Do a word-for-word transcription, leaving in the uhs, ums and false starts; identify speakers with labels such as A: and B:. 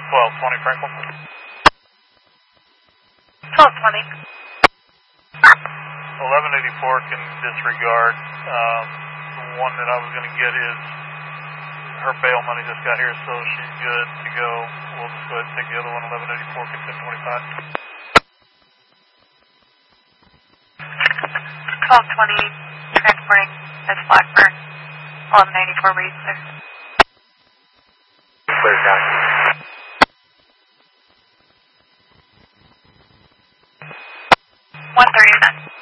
A: twelve twenty Franklin.
B: twelve twenty.
A: eleven eighty-four can disregard. Um, the one that I was going to get is her bail money just got here, so she's good to go. We'll just go ahead and take the other one, eleven eighty-four, can ten twenty-five.
B: twelve twenty, transporting Miss Blackburn, eleven eighty-four reads there.
C: Clear down.
B: one thirty-nine.